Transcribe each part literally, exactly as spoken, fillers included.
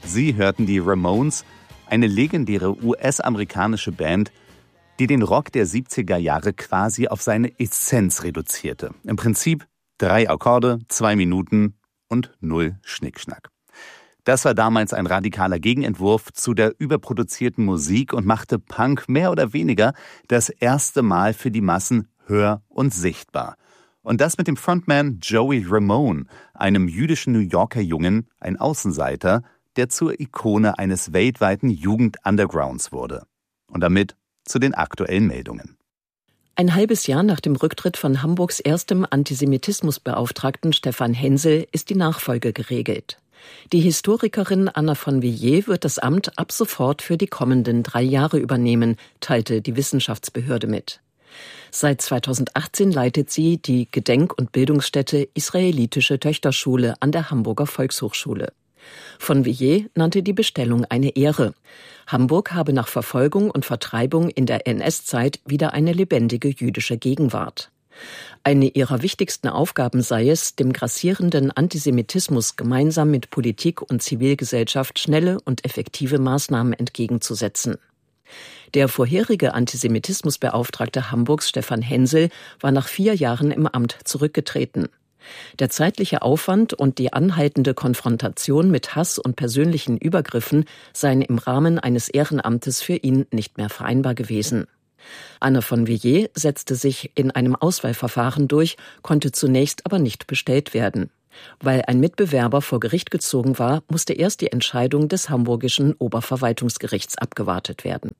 Sie hörten die Ramones, eine legendäre U S-amerikanische Band, die den Rock der siebziger Jahre quasi auf seine Essenz reduzierte. Im Prinzip drei Akkorde, zwei Minuten und null Schnickschnack. Das war damals ein radikaler Gegenentwurf zu der überproduzierten Musik und machte Punk mehr oder weniger das erste Mal für die Massen hör- und sichtbar. Und das mit dem Frontman Joey Ramone, einem jüdischen New Yorker Jungen, ein Außenseiter, der zur Ikone eines weltweiten Jugend-Undergrounds wurde. Und damit zu den aktuellen Meldungen. Ein halbes Jahr nach dem Rücktritt von Hamburgs erstem Antisemitismusbeauftragten Stefan Hensel ist die Nachfolge geregelt. Die Historikerin Anna von Villiers wird das Amt ab sofort für die kommenden drei Jahre übernehmen, teilte die Wissenschaftsbehörde mit. Seit zweitausendachtzehn leitet sie die Gedenk- und Bildungsstätte Israelitische Töchterschule an der Hamburger Volkshochschule. Von Villiers nannte die Bestellung eine Ehre. Hamburg habe nach Verfolgung und Vertreibung in der N S-Zeit wieder eine lebendige jüdische Gegenwart. Eine ihrer wichtigsten Aufgaben sei es, dem grassierenden Antisemitismus gemeinsam mit Politik und Zivilgesellschaft schnelle und effektive Maßnahmen entgegenzusetzen. Der vorherige Antisemitismusbeauftragte Hamburgs, Stefan Hensel, war nach vier Jahren im Amt zurückgetreten. Der zeitliche Aufwand und die anhaltende Konfrontation mit Hass und persönlichen Übergriffen seien im Rahmen eines Ehrenamtes für ihn nicht mehr vereinbar gewesen. Anne von Villiers setzte sich in einem Auswahlverfahren durch, konnte zunächst aber nicht bestellt werden. Weil ein Mitbewerber vor Gericht gezogen war, musste erst die Entscheidung des Hamburgischen Oberverwaltungsgerichts abgewartet werden.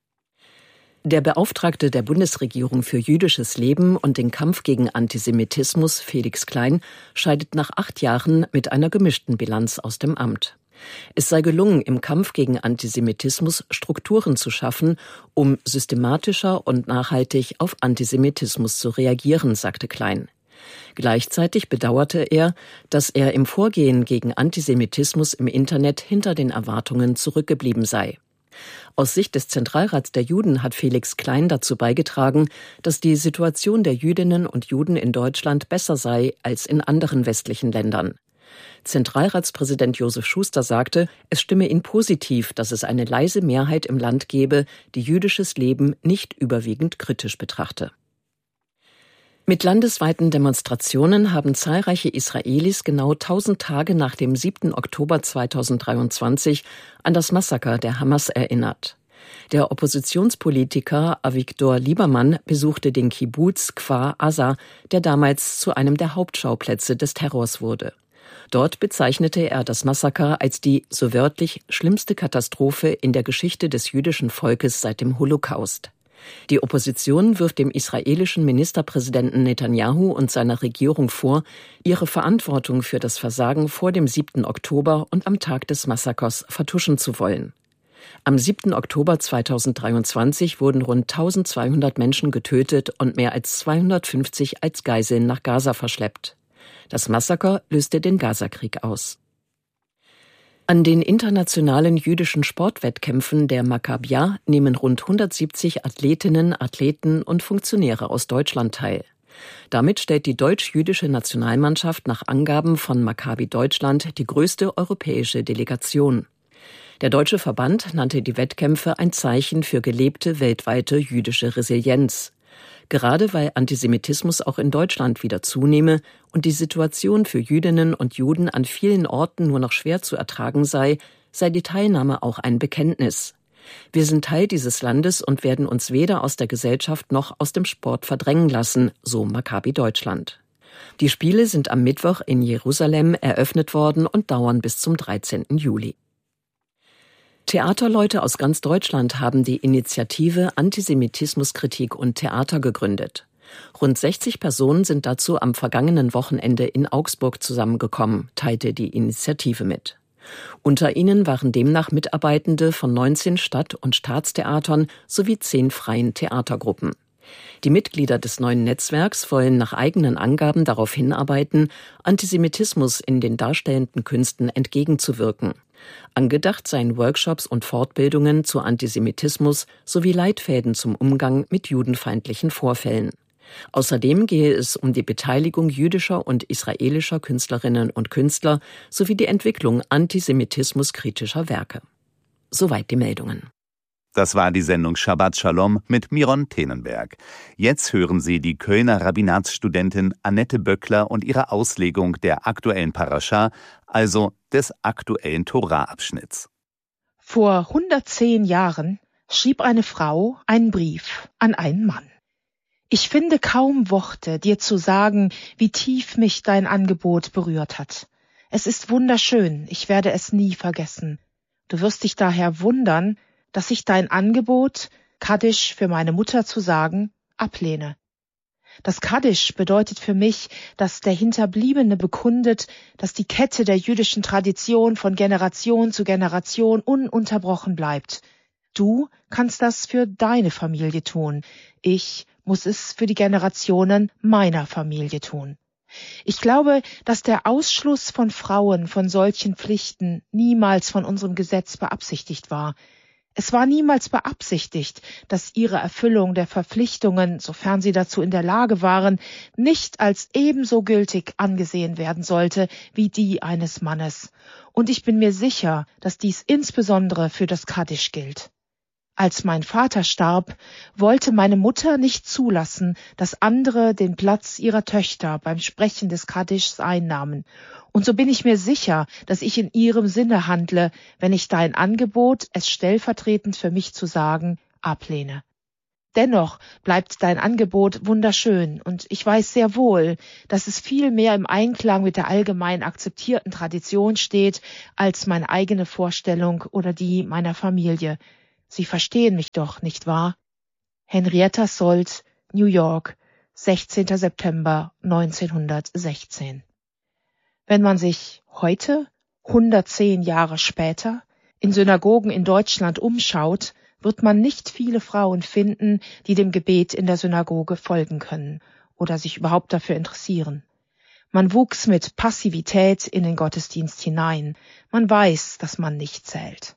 Der Beauftragte der Bundesregierung für jüdisches Leben und den Kampf gegen Antisemitismus, Felix Klein, scheidet nach acht Jahren mit einer gemischten Bilanz aus dem Amt. Es sei gelungen, im Kampf gegen Antisemitismus Strukturen zu schaffen, um systematischer und nachhaltig auf Antisemitismus zu reagieren, sagte Klein. Gleichzeitig bedauerte er, dass er im Vorgehen gegen Antisemitismus im Internet hinter den Erwartungen zurückgeblieben sei. Aus Sicht des Zentralrats der Juden hat Felix Klein dazu beigetragen, dass die Situation der Jüdinnen und Juden in Deutschland besser sei als in anderen westlichen Ländern. Zentralratspräsident Josef Schuster sagte, es stimme ihn positiv, dass es eine leise Mehrheit im Land gebe, die jüdisches Leben nicht überwiegend kritisch betrachte. Mit landesweiten Demonstrationen haben zahlreiche Israelis genau tausend Tage nach dem siebten Oktober zweitausenddreiundzwanzig an das Massaker der Hamas erinnert. Der Oppositionspolitiker Avigdor Liebermann besuchte den Kibbuz Kfar Aza, der damals zu einem der Hauptschauplätze des Terrors wurde. Dort bezeichnete er das Massaker als die, so wörtlich, schlimmste Katastrophe in der Geschichte des jüdischen Volkes seit dem Holocaust. Die Opposition wirft dem israelischen Ministerpräsidenten Netanyahu und seiner Regierung vor, ihre Verantwortung für das Versagen vor dem siebten Oktober und am Tag des Massakers vertuschen zu wollen. Am siebten Oktober zweitausenddreiundzwanzig wurden rund eintausendzweihundert Menschen getötet und mehr als zweihundertfünfzig als Geiseln nach Gaza verschleppt. Das Massaker löste den Gazakrieg aus. An den internationalen jüdischen Sportwettkämpfen der Maccabia nehmen rund hundertsiebzig Athletinnen, Athleten und Funktionäre aus Deutschland teil. Damit stellt die deutsch-jüdische Nationalmannschaft nach Angaben von Maccabi Deutschland die größte europäische Delegation. Der deutsche Verband nannte die Wettkämpfe ein Zeichen für gelebte weltweite jüdische Resilienz. Gerade weil Antisemitismus auch in Deutschland wieder zunehme und die Situation für Jüdinnen und Juden an vielen Orten nur noch schwer zu ertragen sei, sei die Teilnahme auch ein Bekenntnis. Wir sind Teil dieses Landes und werden uns weder aus der Gesellschaft noch aus dem Sport verdrängen lassen, so Maccabi Deutschland. Die Spiele sind am Mittwoch in Jerusalem eröffnet worden und dauern bis zum dreizehnten Juli. Theaterleute aus ganz Deutschland haben die Initiative Antisemitismuskritik und Theater gegründet. Rund sechzig Personen sind dazu am vergangenen Wochenende in Augsburg zusammengekommen, teilte die Initiative mit. Unter ihnen waren demnach Mitarbeitende von neunzehn Stadt- und Staatstheatern sowie zehn freien Theatergruppen. Die Mitglieder des neuen Netzwerks wollen nach eigenen Angaben darauf hinarbeiten, Antisemitismus in den darstellenden Künsten entgegenzuwirken. Angedacht seien Workshops und Fortbildungen zu Antisemitismus sowie Leitfäden zum Umgang mit judenfeindlichen Vorfällen. Außerdem gehe es um die Beteiligung jüdischer und israelischer Künstlerinnen und Künstler sowie die Entwicklung antisemitismuskritischer Werke. Soweit die Meldungen. Das war die Sendung Shabbat Shalom mit Miron Tenenberg. Jetzt hören Sie die Kölner Rabbinatsstudentin Annette Böckler und ihre Auslegung der aktuellen Parascha, also des aktuellen Tora-Abschnitts. Vor hundertzehn Jahren schrieb eine Frau einen Brief an einen Mann. Ich finde kaum Worte, dir zu sagen, wie tief mich dein Angebot berührt hat. Es ist wunderschön, ich werde es nie vergessen. Du wirst dich daher wundern, dass ich dein Angebot, Kaddisch für meine Mutter zu sagen, ablehne. Das Kaddisch bedeutet für mich, dass der Hinterbliebene bekundet, dass die Kette der jüdischen Tradition von Generation zu Generation ununterbrochen bleibt. Du kannst das für deine Familie tun. Ich muss es für die Generationen meiner Familie tun. Ich glaube, dass der Ausschluss von Frauen von solchen Pflichten niemals von unserem Gesetz beabsichtigt war. Es war niemals beabsichtigt, dass ihre Erfüllung der Verpflichtungen, sofern sie dazu in der Lage waren, nicht als ebenso gültig angesehen werden sollte wie die eines Mannes. Und ich bin mir sicher, dass dies insbesondere für das Kaddisch gilt. Als mein Vater starb, wollte meine Mutter nicht zulassen, dass andere den Platz ihrer Töchter beim Sprechen des Kaddischs einnahmen. Und so bin ich mir sicher, dass ich in ihrem Sinne handle, wenn ich dein Angebot, es stellvertretend für mich zu sagen, ablehne. Dennoch bleibt dein Angebot wunderschön, und ich weiß sehr wohl, dass es viel mehr im Einklang mit der allgemein akzeptierten Tradition steht, als meine eigene Vorstellung oder die meiner Familie. Sie verstehen mich doch, nicht wahr? Henrietta Szold, New York, sechzehnter September neunzehnhundertsechzehn. Wenn man sich heute, hundertzehn Jahre später, in Synagogen in Deutschland umschaut, wird man nicht viele Frauen finden, die dem Gebet in der Synagoge folgen können oder sich überhaupt dafür interessieren. Man wuchs mit Passivität in den Gottesdienst hinein. Man weiß, dass man nicht zählt.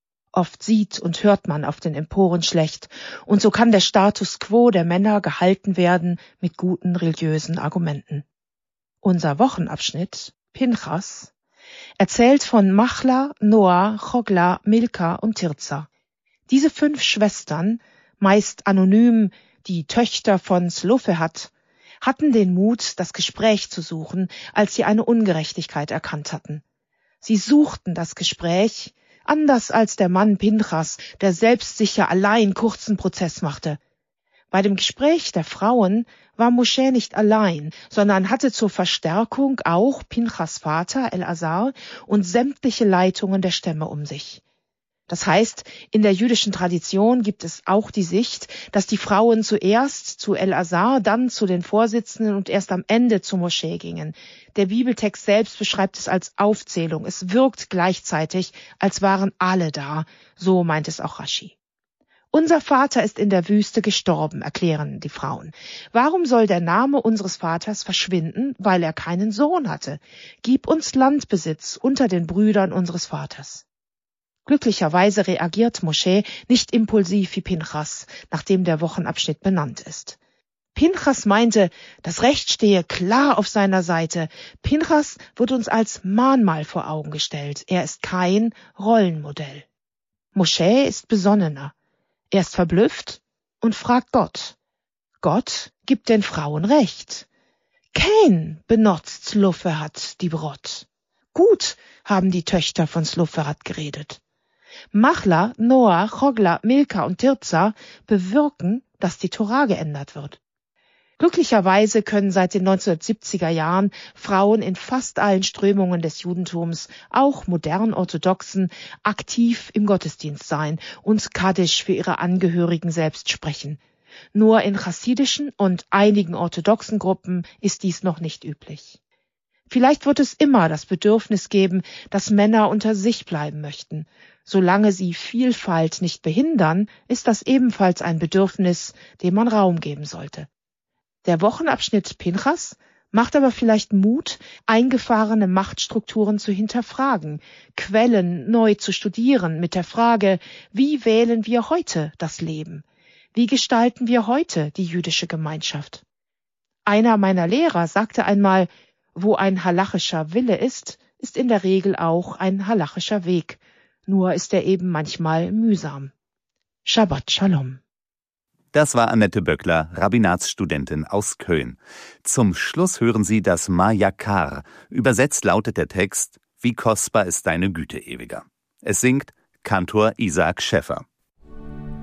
Oft sieht und hört man auf den Emporen schlecht, und so kann der Status quo der Männer gehalten werden mit guten religiösen Argumenten. Unser Wochenabschnitt, Pinchas, erzählt von Machla, Noah, Chogla, Milka und Tirza. Diese fünf Schwestern, meist anonym die Töchter von Zelofehad, hatten den Mut, das Gespräch zu suchen, als sie eine Ungerechtigkeit erkannt hatten. Sie suchten das Gespräch, anders als der Mann Pinchas, der selbstsicher allein kurzen Prozess machte. Bei dem Gespräch der Frauen war Moshe nicht allein, sondern hatte zur Verstärkung auch Pinchas Vater Elazar und sämtliche Leitungen der Stämme um sich. Das heißt, in der jüdischen Tradition gibt es auch die Sicht, dass die Frauen zuerst zu Elazar, dann zu den Vorsitzenden und erst am Ende zu Moshe gingen. Der Bibeltext selbst beschreibt es als Aufzählung. Es wirkt gleichzeitig, als waren alle da. So meint es auch Rashi. Unser Vater ist in der Wüste gestorben, erklären die Frauen. Warum soll der Name unseres Vaters verschwinden, weil er keinen Sohn hatte? Gib uns Landbesitz unter den Brüdern unseres Vaters. Glücklicherweise reagiert Moshe nicht impulsiv wie Pinchas, nachdem der Wochenabschnitt benannt ist. Pinchas meinte, das Recht stehe klar auf seiner Seite. Pinchas wird uns als Mahnmal vor Augen gestellt. Er ist kein Rollenmodell. Moshe ist besonnener. Er ist verblüfft und fragt Gott. Gott gibt den Frauen Recht. Kein benutzt Zelofehad die Brot. Gut haben die Töchter von Zelofehad geredet. Machla, Noah, Chogla, Milka und Tirza bewirken, dass die Tora geändert wird. Glücklicherweise können seit den neunzehnhundertsiebziger Jahren Frauen in fast allen Strömungen des Judentums, auch modern orthodoxen, aktiv im Gottesdienst sein und Kaddisch für ihre Angehörigen selbst sprechen. Nur in chassidischen und einigen orthodoxen Gruppen ist dies noch nicht üblich. Vielleicht wird es immer das Bedürfnis geben, dass Männer unter sich bleiben möchten. Solange sie Vielfalt nicht behindern, ist das ebenfalls ein Bedürfnis, dem man Raum geben sollte. Der Wochenabschnitt Pinchas macht aber vielleicht Mut, eingefahrene Machtstrukturen zu hinterfragen, Quellen neu zu studieren mit der Frage, wie wählen wir heute das Leben? Wie gestalten wir heute die jüdische Gemeinschaft? Einer meiner Lehrer sagte einmal, wo ein halachischer Wille ist, ist in der Regel auch ein halachischer Weg, nur ist er eben manchmal mühsam. Shabbat Shalom. Das war Annette Böckler, Rabbinatsstudentin aus Köln. Zum Schluss hören Sie das Ma Yakar. Übersetzt lautet der Text: Wie kostbar ist deine Güte, Ewiger. Es singt Kantor Isaac Schäffer.